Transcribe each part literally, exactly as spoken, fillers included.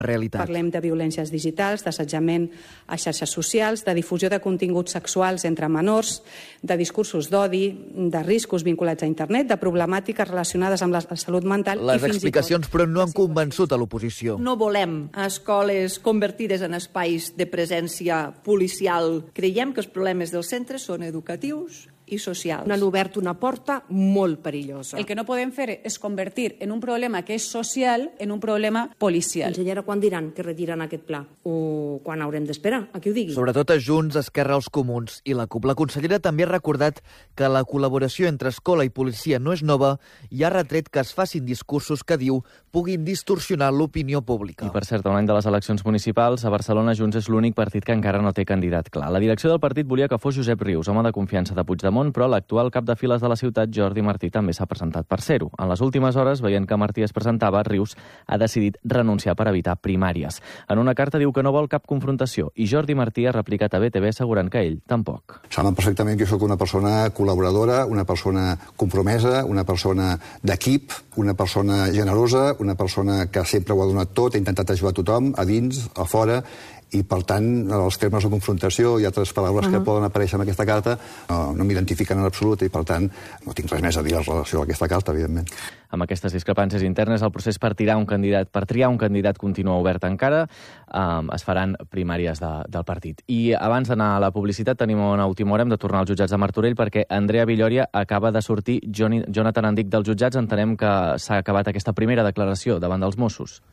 realitat. Parlem de violències digitals, d'assetjament a xarxes socials, de difusió de continguts sexuals entre menors, de discursos d'odi, de riscos vinculats a internet, de problemàtiques relacionades amb la salut mental. Les explicacions, però, no han convençut a l'oposició. No volem escoles convertides en espais de presència policial. Creiem que els problemes dels centres són educatius i socials. Han obert una porta molt perillosa. El que no podem fer és convertir en un problema que és social en un problema policial. Consellera, quan diran que retiren aquest pla? O quan haurem d'esperar a qui ho digui? Sobretot a Junts, Esquerra, els Comuns i la CUP. La consellera també ha recordat que la col·laboració entre escola i policia no és nova i ha retret que es facin discursos que, diu, puguin distorsionar l'opinió pública. I, per cert, a un any de les eleccions municipals, a Barcelona Junts és l'únic partit que encara no té candidat clar. La direcció del partit volia que fos Josep Rius, home de confiança de Puigdemont, però l'actual cap de files de la ciutat, Jordi Martí, també s'ha presentat per ser-ho. En les últimes hores, veient que Martí es presentava, Rius ha decidit renunciar per evitar primàries. En una carta diu que no vol cap confrontació i Jordi Martí ha replicat a B T V assegurant que ell tampoc. Saben perfectament que sóc una persona col·laboradora, una persona compromesa, una persona d'equip, una persona generosa, una persona que sempre ho ha donat tot, ha intentat ajudar tothom, a dins, a fora, i, per tant, els termes de confrontació i altres paraules uh-huh. que poden aparèixer en aquesta carta no, no m'identifiquen en absolut i, per tant, no tinc res més a dir en relació a aquesta carta, evidentment. Amb aquestes discrepàncies internes, el procés per tirar un candidat, per triar un candidat continua obert encara. Um, es faran primàries de, del partit. I abans d'anar a la publicitat tenim una última hora, hem de tornar als jutjats de Martorell perquè Andrea Villoria acaba de sortir. Johnny, Jonathan Andic dels jutjats, entenem que s'ha acabat aquesta primera declaració davant dels Mossos.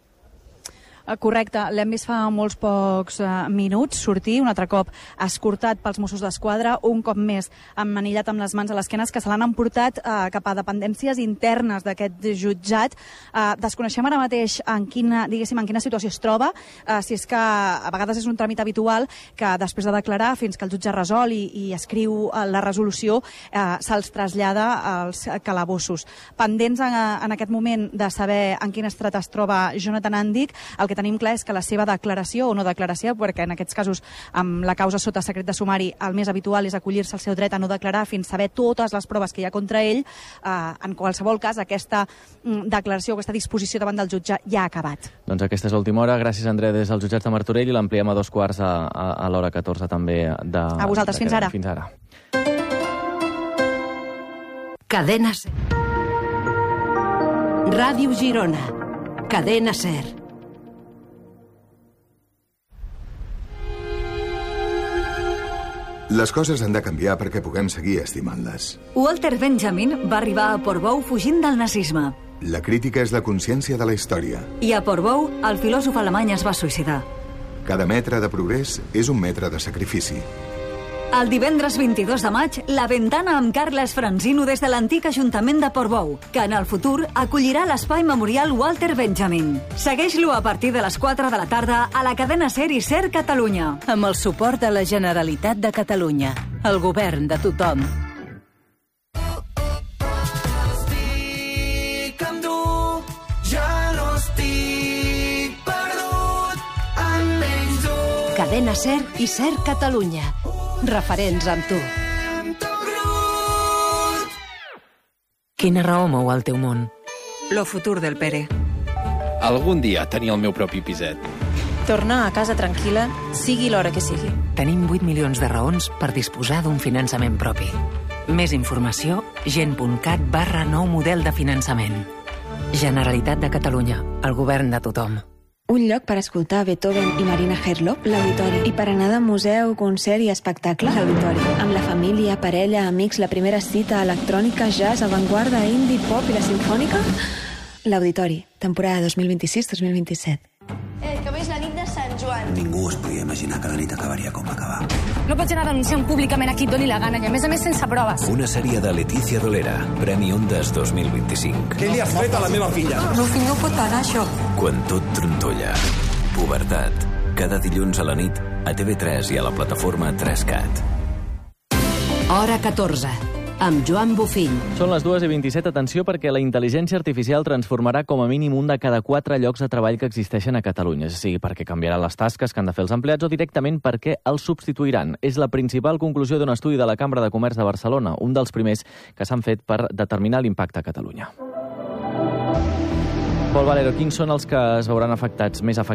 Correcte, l'hem vist fa molts pocs uh, minuts sortir, un altre cop escortat pels Mossos d'Esquadra, un cop més emmanillat amb les mans a l'esquena, que se l'han emportat uh, cap a dependències internes d'aquest jutjat. Uh, desconeixem ara mateix en quina, diguéssim, en quina situació es troba, uh, si és que a vegades és un tràmit habitual que després de declarar, fins que el jutge resol i, i escriu uh, la resolució, uh, se'ls trasllada als calabossos. Pendents en, en aquest moment de saber en quin estrat es troba Jonathan Andic, el que tenim clar és que la seva declaració o no declaració, perquè en aquests casos amb la causa sota secret de sumari el més habitual és acollir-se al seu dret a no declarar fins saber totes les proves que hi ha contra ell. Eh, en qualsevol cas, aquesta declaració, aquesta disposició davant del jutge ja ha acabat. Doncs aquesta és l'última hora. Gràcies, Andrea, des dels jutjats de Martorell, i l'ampliem a dos quarts a, a, a l'hora catorze també. De, a vosaltres, de, fins ara. Fins ara. Cadena Ser. Ràdio Girona. Cadena Ser. Les coses han de canviar perquè puguem seguir estimant-les. Walter Benjamin va arribar a Portbou fugint del nazisme. La crítica és la consciència de la història. I a Portbou, el filòsof alemany es va suïcidar. Cada metre de progrés és un metre de sacrifici. El divendres vint-i-dos de maig, La Ventana amb Carles Franzino des de l'antic Ajuntament de Portbou, que en el futur acollirà l'espai memorial Walter Benjamin. Segueix-lo a partir de les quatre de la tarda a la cadena Ser i Ser Catalunya. Amb el suport de la Generalitat de Catalunya, el govern de tothom. Estic amb tu, ja no estic perdut, en menys d'un. Cadena Ser i Ser Catalunya. Referents amb tu. Quina raó mou el teu món? Lo futur del Pere. Algun dia tenir el meu propi piset. Tornar a casa tranquil·la, sigui l'hora que sigui. Tenim vuit milions de raons per disposar d'un finançament propi. Més informació, gent.cat barra nou model de finançament. Generalitat de Catalunya, el govern de tothom. Un lloc per escoltar Beethoven i Marina Herlop, l'Auditori. I per anar de museu, concert i espectacle, l'Auditori. Amb la família, parella, amics, la primera cita, electrònica, jazz, avantguarda, indie, pop i la sinfònica, l'Auditori. Temporada dos mil vint-i-sis dos mil vint-i-set. Eh, que és la nit de Sant Joan. Ningú es podia imaginar que la nit acabaria com va acabar. No pots anar denunciant públicament a qui et doni la gana, i a més a més sense proves. Una sèrie de Letícia Dolera, Premi Ondas dos mil vint-i-cinc. Què li has fet a la meva filla? El meu fill no pot anar, això. Quan tot trontolla. Pubertat. Cada dilluns a la nit a T V tres i a la plataforma tres cat. Hora catorze. Amb Joan Bofill. Són les dues i vint-i-set. Atenció, perquè la intel·ligència artificial transformarà com a mínim un de cada quatre llocs de treball que existeixen a Catalunya. Ja sigui perquè canviarà les tasques que han de fer els empleats o directament perquè els substituiran. És la principal conclusió d'un estudi de la Cambra de Comerç de Barcelona, un dels primers que s'han fet per determinar l'impacte a Catalunya. Pol Valero, quins són els que es veuran afectats més afectats